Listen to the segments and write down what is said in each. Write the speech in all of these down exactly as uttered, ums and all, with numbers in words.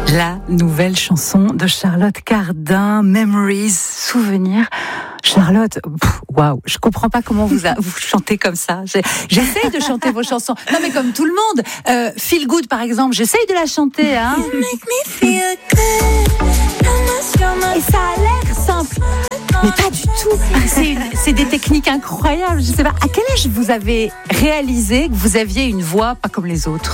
La nouvelle chanson de Charlotte Cardin, Memories, souvenirs. Charlotte, waouh, je comprends pas comment vous, a, vous chantez comme ça. J'essaye de chanter vos chansons. Non mais comme tout le monde, euh, Feel Good par exemple, j'essaye de la chanter. Hein. Et ça a l'air simple, mais pas du tout. C'est, une, c'est des techniques incroyables. Je sais pas, à quel âge vous avez réalisé que vous aviez une voix pas comme les autres ?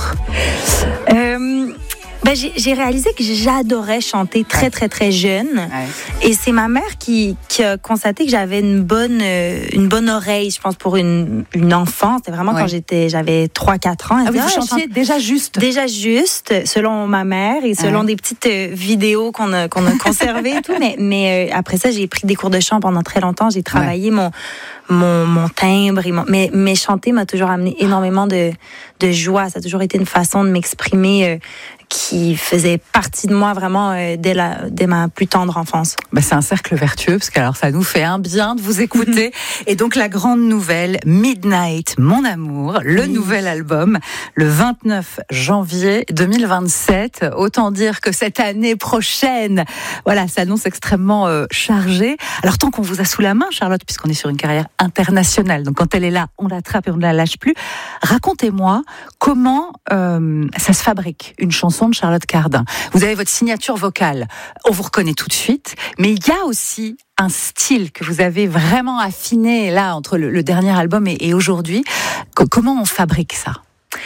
euh... Ben, j'ai, j'ai réalisé que j'adorais chanter très, très, très jeune. Ouais. Et c'est ma mère qui, qui a constaté que j'avais une bonne, une bonne oreille, je pense, pour une, une enfant. C'était vraiment ouais. quand j'étais, j'avais trois quatre ans. Elle ah oui, vous ah, chantiez chante... déjà juste? Déjà juste, selon ma mère et selon ouais. des petites vidéos qu'on a, qu'on a conservées et tout. Mais, mais euh, après ça, j'ai pris des cours de chant pendant très longtemps. J'ai travaillé ouais. mon... Mon, mon timbre, et mon, mais, mais chanter m'a toujours amené énormément de, de joie. Ça a toujours été une façon de m'exprimer euh, qui faisait partie de moi vraiment euh, dès, la, dès ma plus tendre enfance. Ben c'est un cercle vertueux, parce que alors ça nous fait un bien de vous écouter. Et donc la grande nouvelle, Midnight, mon amour, le oui. nouvel album, le vingt-neuf janvier deux mille vingt-sept. Autant dire que cette année prochaine, voilà, s'annonce extrêmement euh, chargée. Alors tant qu'on vous a sous la main, Charlotte, puisqu'on est sur une carrière internationale, donc quand elle est là, on l'attrape et on ne la lâche plus. Racontez-moi comment euh, ça se fabrique, une chanson de Charlotte Cardin. Vous avez votre signature vocale, on vous reconnaît tout de suite, mais il y a aussi un style que vous avez vraiment affiné là entre le, le dernier album et, et aujourd'hui. C- comment on fabrique ça ?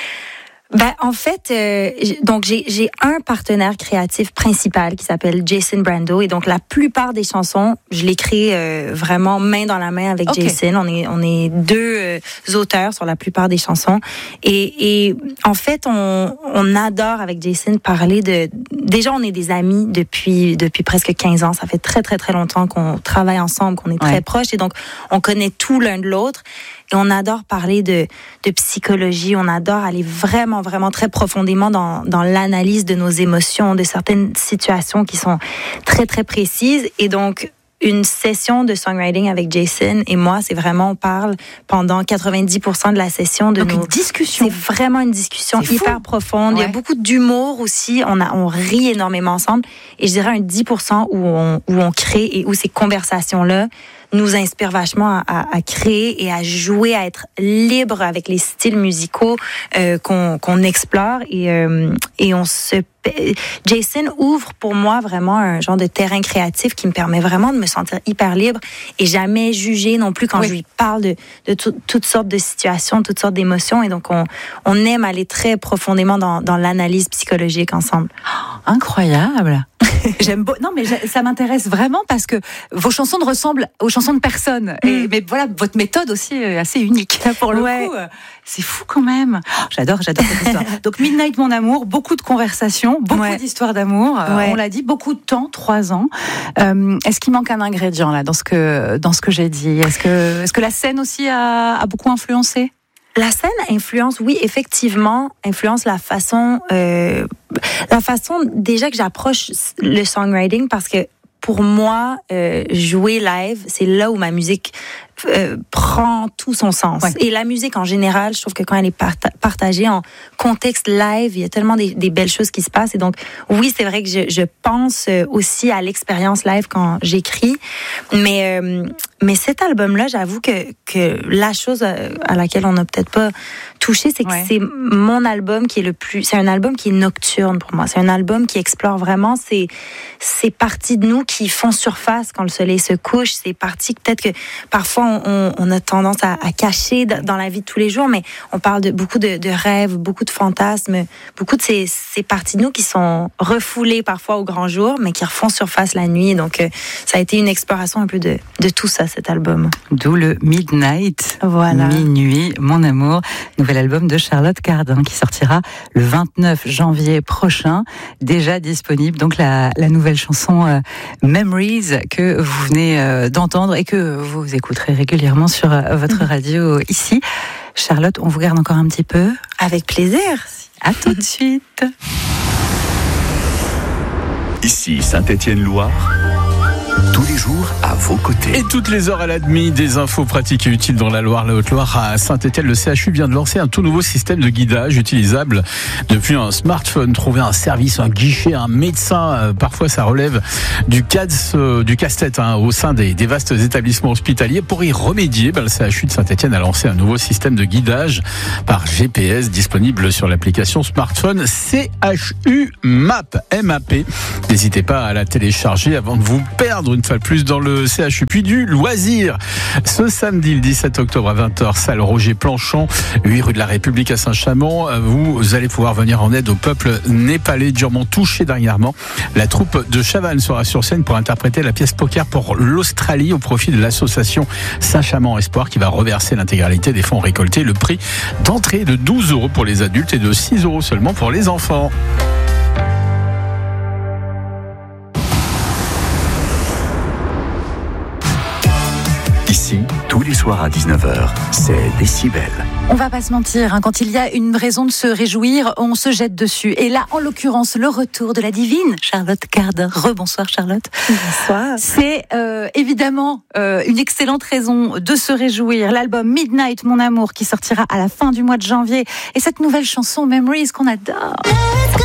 Ben en fait, euh, donc j'ai j'ai un partenaire créatif principal qui s'appelle Jason Brando et donc la plupart des chansons, je l'écris euh, vraiment main dans la main avec okay. Jason. On est on est deux euh, auteurs sur la plupart des chansons et et en fait on on adore avec Jason parler de déjà on est des amis depuis depuis presque quinze ans. Ça fait très très très longtemps qu'on travaille ensemble, qu'on est très ouais. proches et donc on connaît tout l'un de l'autre. Et on adore parler de, de psychologie, on adore aller vraiment, vraiment très profondément dans, dans l'analyse de nos émotions, de certaines situations qui sont très, très précises. Et donc, une session de songwriting avec Jason et moi, c'est vraiment, on parle pendant quatre-vingt-dix pour cent de la session de donc nos... une discussion. C'est vraiment une discussion c'est hyper fou. profonde. Ouais. Il y a beaucoup d'humour aussi. On, a, on rit énormément ensemble. Et je dirais un dix pour cent où on, où on crée et où ces conversations-là nous inspire vachement à, à, à créer et à jouer, à être libre avec les styles musicaux euh, qu'on, qu'on explore et, euh, et on se Jason ouvre pour moi vraiment un genre de terrain créatif qui me permet vraiment de me sentir hyper libre et jamais jugée non plus quand oui. je lui parle de, de tout, toutes sortes de situations, toutes sortes d'émotions et donc on, on aime aller très profondément dans, dans l'analyse psychologique ensemble. Oh, incroyable. J'aime beau... Non mais ça m'intéresse vraiment parce que vos chansons ne ressemblent aux chansons de personne. Et, mais voilà, votre méthode aussi est assez unique. Pour le ouais. coup, c'est fou quand même. Oh, j'adore, j'adore cette histoire. Donc Midnight, mon amour, beaucoup de conversations, beaucoup ouais. d'histoires d'amour. Ouais. On l'a dit, beaucoup de temps, trois ans. Euh, est-ce qu'il manque un ingrédient là dans ce que dans ce que j'ai dit ? Est-ce que est-ce que la scène aussi a, a beaucoup influencé ? La scène influence, oui, effectivement, influence la façon, euh, la façon déjà que j'approche le songwriting parce que pour moi, euh, jouer live, c'est là où ma musique euh, prend tout son sens. Ouais. Et la musique en général, je trouve que quand elle est part- partagée en contexte live, il y a tellement des, des belles choses qui se passent. Et donc, oui, c'est vrai que je, je pense aussi à l'expérience live quand j'écris. Mais, euh, mais cet album-là, j'avoue que, que la chose à laquelle on n'a peut-être pas touché, c'est que ouais. c'est mon album qui est le plus... C'est un album qui est nocturne pour moi. C'est un album qui explore vraiment ces, ces parties de nous qui font surface quand le soleil se couche. Ces parties que peut-être que parfois on, on a tendance à, à cacher dans la vie de tous les jours, mais on parle de beaucoup de, de rêves, beaucoup de fantasmes, beaucoup de ces, ces parties de nous qui sont refoulées parfois au grand jour, mais qui refont surface la nuit. Donc, euh, ça a été une exploration un peu de, de tout ça, cet album. D'où le Midnight, voilà. Minuit, mon amour, nouvel album de Charlotte Cardin qui sortira le vingt-neuf janvier prochain, déjà disponible. Donc, la, la nouvelle chanson euh, Memories que vous venez euh, d'entendre et que vous écouterez régulièrement sur euh, votre radio ici. Charlotte, on vous garde encore un petit peu ? Avec plaisir. À tout de suite. Ici Saint-Étienne-Loire, tous les jours à vos côtés. Et toutes les heures à la demi, des infos pratiques et utiles dans la Loire, la Haute-Loire. À Saint-Étienne, le C H U vient de lancer un tout nouveau système de guidage utilisable depuis un smartphone. Trouver un service, un guichet, un médecin, euh, parfois ça relève du, casse, euh, du casse-tête hein, au sein des, des vastes établissements hospitaliers. Pour y remédier, ben, le C H U de Saint-Étienne a lancé un nouveau système de guidage par G P S disponible sur l'application smartphone C H U Map. M A P. N'hésitez pas à la télécharger avant de vous perdre une fois de plus dans le C H U. Puis du loisir. Ce samedi, le dix-sept octobre à vingt heures, salle Roger Planchon, huit rue de la République à Saint-Chamond. Vous allez pouvoir venir en aide au peuple népalais durement touché dernièrement. La troupe de Chavannes sera sur scène pour interpréter la pièce poker pour l'Australie au profit de l'association Saint-Chamond Espoir qui va reverser l'intégralité des fonds récoltés. Le prix d'entrée de douze euros pour les adultes et de six euros seulement pour les enfants. Ici, tous les soirs à dix-neuf heures, c'est Décibel. On va pas se mentir, hein, quand il y a une raison de se réjouir, on se jette dessus. Et là, en l'occurrence, le retour de la divine Charlotte Cardin. Rebonsoir Charlotte. Bonsoir. C'est euh, évidemment euh, une excellente raison de se réjouir. L'album Midnight, Mon Amour, qui sortira à la fin du mois de janvier. Et cette nouvelle chanson, Memories, qu'on adore.